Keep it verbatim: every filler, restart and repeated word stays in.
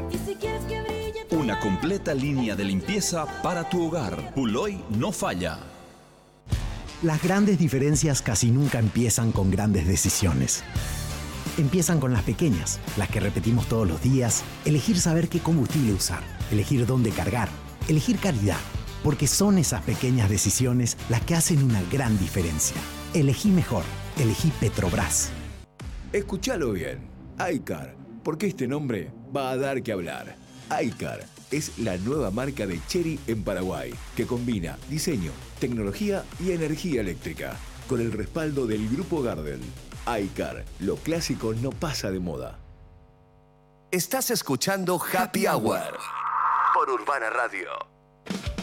Y si quieres que brille... Una completa línea de limpieza para tu hogar. Puloy no falla. Las grandes diferencias casi nunca empiezan con grandes decisiones. Empiezan con las pequeñas, las que repetimos todos los días. Elegir saber qué combustible usar, elegir dónde cargar, elegir calidad. Porque son esas pequeñas decisiones las que hacen una gran diferencia. Elegí mejor, elegí Petrobras. Escúchalo bien, iCar, porque este nombre va a dar que hablar. iCar es la nueva marca de Chery en Paraguay, que combina diseño, tecnología y energía eléctrica, con el respaldo del Grupo Gardel. iCar, lo clásico no pasa de moda. Estás escuchando Happy Hour por Urbana Radio.